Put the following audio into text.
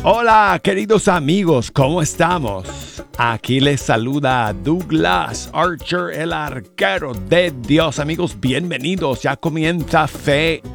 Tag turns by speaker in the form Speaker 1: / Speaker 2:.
Speaker 1: Hola, queridos amigos, ¿cómo estamos? Aquí les saluda Douglas Archer, el arquero de Dios. Amigos, bienvenidos. Ya comienza Fe